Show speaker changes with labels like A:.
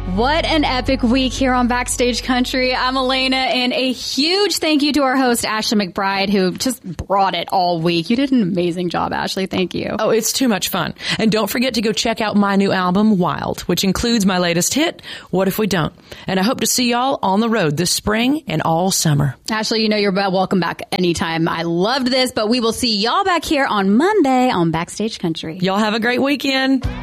A: What an epic week here on Backstage Country. I'm Elena, and a huge thank you to our host, Ashley McBride, who just brought it all week. You did an amazing job, Ashley. Thank you.
B: Oh, it's too much fun. And don't forget to go check out my new album, Wild, which includes my latest hit, What If We Don't? And I hope to see y'all on the road this spring and all summer.
A: Ashley, you know you're welcome back anytime. I loved this, but we will see y'all back here on Monday on Backstage Country.
B: Y'all have a great weekend.